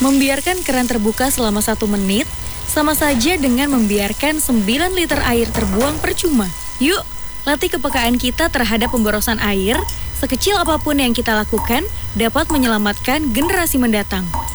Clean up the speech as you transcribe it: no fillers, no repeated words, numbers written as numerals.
Membiarkan keran terbuka selama 1 menit sama saja dengan membiarkan 9 liter air terbuang percuma. Yuk, latih kepekaan kita terhadap pemborosan air. Sekecil apapun yang kita lakukan dapat menyelamatkan generasi mendatang.